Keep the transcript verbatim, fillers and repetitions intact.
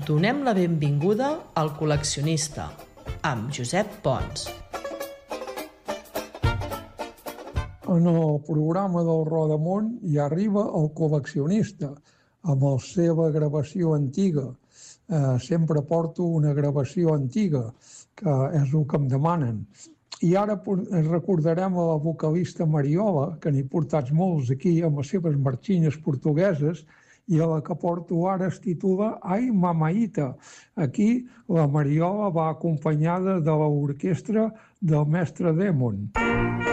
Donem la benvinguda al col·leccionista, amb Josep Pons. En el programa del Rodamón hi arriba el col·leccionista, amb la seva gravació antiga. Eh, sempre porto una gravació antiga, que és el que em demanen. I ara recordarem a la vocalista Mariola, que n'hi portats molts aquí, amb les seves marxines portugueses, i a la que porto ara es titula Ai Mamaita. Aquí la Mariola va acompanyada de l'orquestra del mestre Démon.